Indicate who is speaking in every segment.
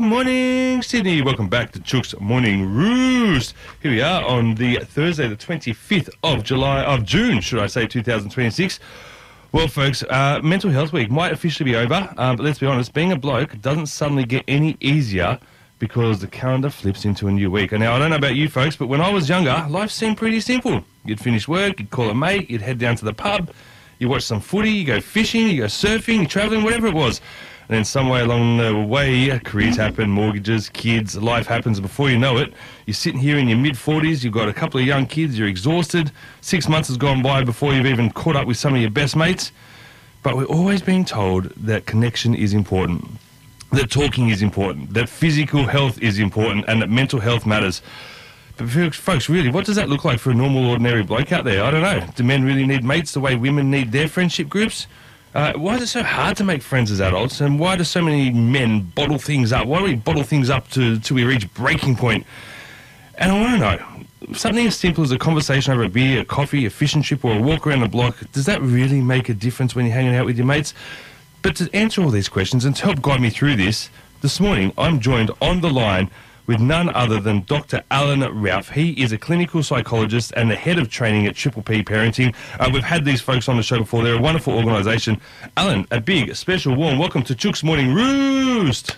Speaker 1: morning, Sydney. Welcome back to Chook's Morning Roost. Here we are on the Thursday, the 25th of June, 2026. Well, folks, Mental Health Week might officially be over, but let's be honest, being a bloke doesn't suddenly get any easier because the calendar flips into a new week. And now, I don't know about you folks, but when I was younger, life seemed pretty simple. You'd finish work, you'd call a mate, you'd head down to the pub, you watch some footy, you go fishing, you go surfing, travelling, whatever it was. And then some way along the way, careers happen, mortgages, kids, life happens, and before you know it, you're sitting here in your mid-40s, you've got a couple of young kids, you're exhausted, 6 months has gone by before you've even caught up with some of your best mates. But we're always being told that connection is important, that talking is important, that physical health is important, and that mental health matters. But folks, really, what does that look like for a normal, ordinary bloke out there? I don't know. Do men really need mates the way women need their friendship groups? Why is it so hard to make friends as adults, and why do so many men bottle things up? Why do we bottle things up till we reach breaking point? And I want to know, something as simple as a conversation over a beer, a coffee, a fish and chip, or a walk around the block, does that really make a difference when you're hanging out with your mates? But to answer all these questions and to help guide me through this morning I'm joined on the line with none other than Dr. Alan Ralph. He is a clinical psychologist and the head of training at Triple P Parenting. We've had these folks on the show before. They're a wonderful organisation. Alan, a big, special, warm welcome to Chook's Morning Roost.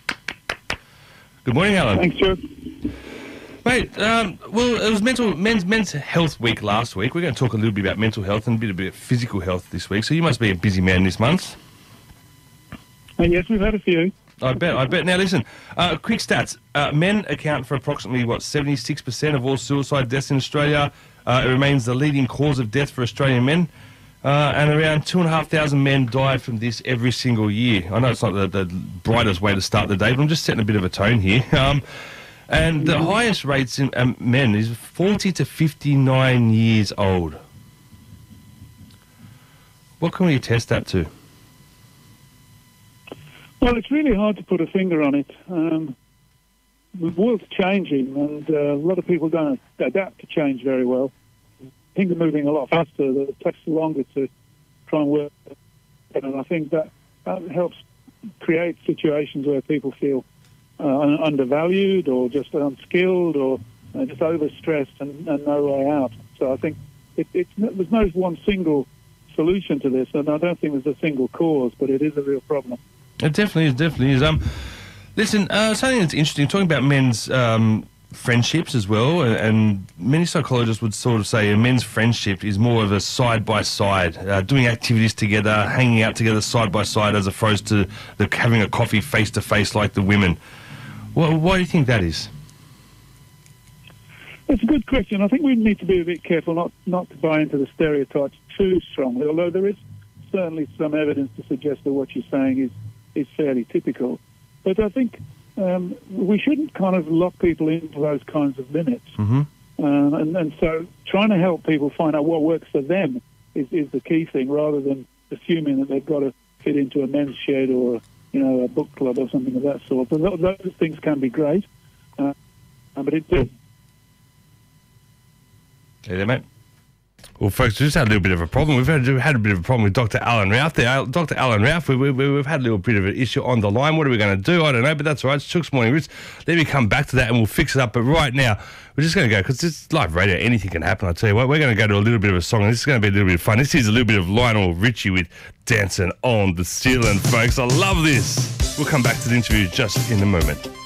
Speaker 1: Good morning, Alan.
Speaker 2: Thanks, Joe.
Speaker 1: Mate, well, it was Men's Health Week last week. We're going to talk a little bit about mental health and a bit of physical health this week. So you must be a busy man this month.
Speaker 2: Yes, we've had a few.
Speaker 1: I bet. Now, listen, quick stats. Men account for approximately, 76% of all suicide deaths in Australia. It remains the leading cause of death for Australian men. And around 2,500 men die from this every single year. I know it's not the brightest way to start the day, but I'm just setting a bit of a tone here. And the highest rates in men is 40 to 59 years old. What can we attest that to?
Speaker 2: Well, it's really hard to put a finger on it. The world's changing, and a lot of people don't adapt to change very well. Things are moving a lot faster. It takes longer to try and work. And I think that helps create situations where people feel undervalued or just unskilled or just overstressed and no way out. So I think there's no one single solution to this, and I don't think there's a single cause, but it is a real problem.
Speaker 1: It definitely is. Listen, something that's interesting, talking about men's friendships as well, and many psychologists would sort of say a men's friendship is more of a side-by-side, doing activities together, hanging out together side-by-side, as opposed to having a coffee face-to-face like the women. Why do you think that is?
Speaker 2: It's a good question. I think we need to be a bit careful not to buy into the stereotypes too strongly, although there is certainly some evidence to suggest that what you're saying is fairly typical. But I think we shouldn't kind of lock people into those kinds of limits.
Speaker 1: Mm-hmm.
Speaker 2: And so trying to help people find out what works for them is the key thing, rather than assuming that they've got to fit into a men's shed or a book club or something of that sort. But those things can be great. But it does.
Speaker 1: Hey there, mate. Well, folks, we just had a little bit of a problem. We've had a bit of a problem with Dr. Alan Ralph there. Dr. Alan Ralph, we've had a little bit of an issue on the line. What are we going to do? I don't know, but that's all right. It's Chook's Morning Roost. Let me come back to that and we'll fix it up. But right now, we're just going to go, because it's live radio. Anything can happen, I tell you what. We're going to go to a little bit of a song, and this is going to be a little bit of fun. This is a little bit of Lionel Richie with Dancing on the Ceiling, folks. I love this. We'll come back to the interview just in a moment.